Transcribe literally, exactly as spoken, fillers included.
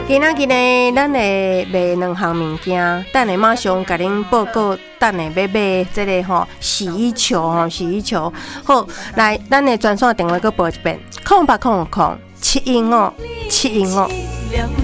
今仔日呢，咱会卖两项物件，等下马上甲恁报告。等下要买这个吼洗衣球吼，洗衣球好来，咱的专线电话搁报一遍：空八空空七一五七一五。